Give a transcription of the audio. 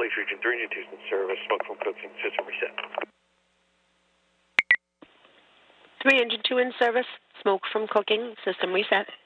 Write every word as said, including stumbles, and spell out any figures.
Lakes Region three, Engine two's in service, smoke from cooking, system reset. three, Engine two in service, smoke from cooking, system reset.